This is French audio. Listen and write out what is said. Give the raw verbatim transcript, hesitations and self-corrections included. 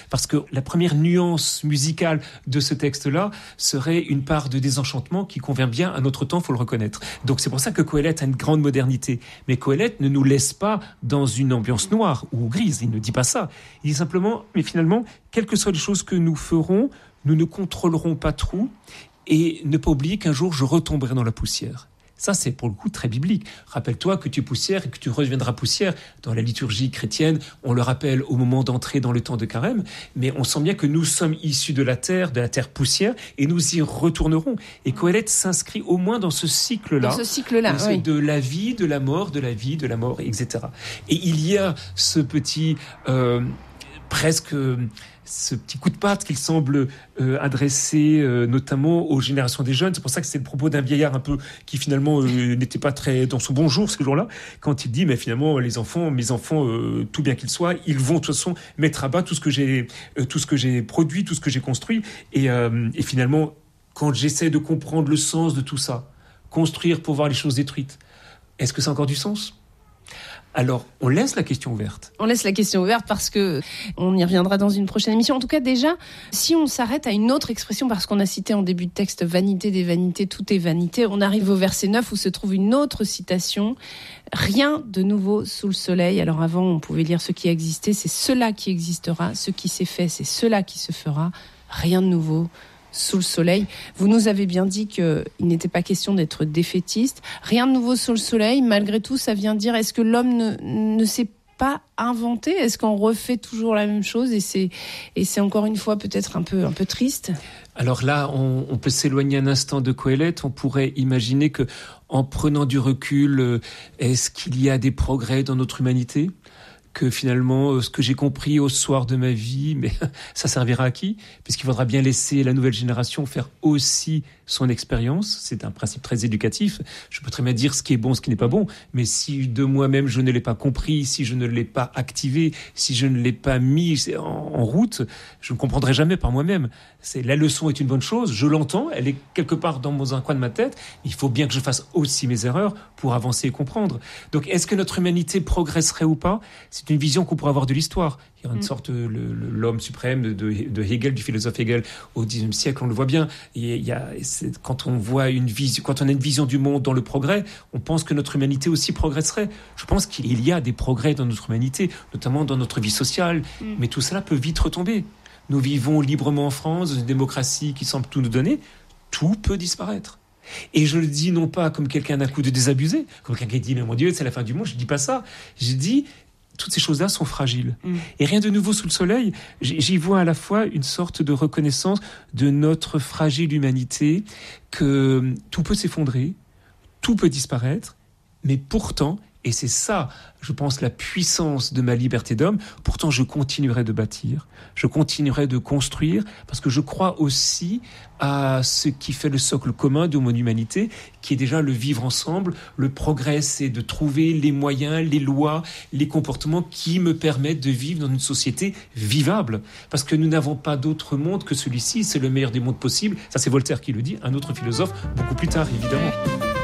parce que la première nuance musicale de ce texte-là serait une part de désenchantement qui convient bien à notre temps, il faut le reconnaître. Donc c'est pour ça que Qoheleth a une grande modernité. Mais Qoheleth ne nous laisse pas dans une ambiance noire ou grise, il ne dit pas ça. Il dit simplement, mais finalement, quelles que soient les choses que nous ferons, nous ne contrôlerons pas trop, et ne pas oublier qu'un jour je retomberai dans la poussière. Ça, c'est pour le coup très biblique. Rappelle-toi que tu es poussière et que tu reviendras poussière. Dans la liturgie chrétienne, on le rappelle au moment d'entrer dans le temps de carême, mais on sent bien que nous sommes issus de la terre, de la terre poussière, et nous y retournerons. Et Qoheleth s'inscrit au moins dans ce cycle-là. Dans ce cycle-là, oui. De la vie, de la mort, de la vie, de la mort, et cetera. Et il y a ce petit... Euh, presque... ce petit coup de patte qu'il semble euh, adresser euh, notamment aux générations des jeunes. C'est pour ça que c'est le propos d'un vieillard un peu qui finalement euh, n'était pas très dans son bon jour ce jour-là, quand il dit mais finalement les enfants, mes enfants, euh, tout bien qu'ils soient, ils vont de toute façon mettre à bas tout ce que j'ai, euh, tout ce que j'ai produit, tout ce que j'ai construit. Et, euh, et finalement, quand j'essaie de comprendre le sens de tout ça, construire pour voir les choses détruites, est-ce que ça a encore du sens ? Alors, on laisse la question ouverte. On laisse la question ouverte parce que on y reviendra dans une prochaine émission. En tout cas, déjà, si on s'arrête à une autre expression, parce qu'on a cité en début de texte « vanité des vanités, tout est vanité », on arrive au verset neuf où se trouve une autre citation. « Rien de nouveau sous le soleil ». Alors avant, on pouvait lire ce qui existait, c'est cela qui existera. Ce qui s'est fait, c'est cela qui se fera. Rien de nouveau sous le soleil. Vous nous avez bien dit qu'il n'était pas question d'être défaitiste. Rien de nouveau sous le soleil. Malgré tout, ça vient dire, est-ce que l'homme ne, ne s'est pas inventé ? Est-ce qu'on refait toujours la même chose ? Et c'est, et c'est encore une fois peut-être un peu, un peu triste. Alors là, on, on peut s'éloigner un instant de Qoheleth. On pourrait imaginer que, en prenant du recul, est-ce qu'il y a des progrès dans notre humanité ? Que finalement, ce que j'ai compris au soir de ma vie, mais ça servira à qui ? Puisqu'il faudra bien laisser la nouvelle génération faire aussi son expérience. C'est un principe très éducatif. Je peux très bien dire ce qui est bon, ce qui n'est pas bon, mais si de moi-même je ne l'ai pas compris, si je ne l'ai pas activé, si je ne l'ai pas mis en, en route, je ne comprendrai jamais par moi-même. C'est, la leçon est une bonne chose, je l'entends, elle est quelque part dans un coin de ma tête. Il faut bien que je fasse aussi mes erreurs pour avancer et comprendre. Donc, est-ce que notre humanité progresserait ou pas ? C'est une vision qu'on pourrait avoir de l'histoire. Il y a une mmh. sorte de le, le, l'homme suprême de, de Hegel, du philosophe Hegel au dix-neuvième siècle, on le voit bien. Il y a, c'est, quand on voit une vision, quand on a une vision du monde dans le progrès, on pense que notre humanité aussi progresserait. Je pense qu'il y a des progrès dans notre humanité, notamment dans notre vie sociale, mmh. mais tout cela peut vite retomber. Nous vivons librement en France, dans une démocratie qui semble tout nous donner. Tout peut disparaître. Et je le dis non pas comme quelqu'un d'un coup de désabusé, comme quelqu'un qui dit « mais mon Dieu, c'est la fin du monde », je ne dis pas ça. Je dis toutes ces choses-là sont fragiles. Mmh. Et rien de nouveau sous le soleil, j'y vois à la fois une sorte de reconnaissance de notre fragile humanité, que tout peut s'effondrer, tout peut disparaître, mais pourtant, et c'est ça, je pense, la puissance de ma liberté d'homme, pourtant je continuerai de bâtir, je continuerai de construire, parce que je crois aussi à ce qui fait le socle commun de mon humanité, qui est déjà le vivre ensemble. Le progrès, c'est de trouver les moyens, les lois, les comportements qui me permettent de vivre dans une société vivable. Parce que nous n'avons pas d'autre monde que celui-ci, c'est le meilleur des mondes possibles. Ça, c'est Voltaire qui le dit, un autre philosophe, beaucoup plus tard, évidemment.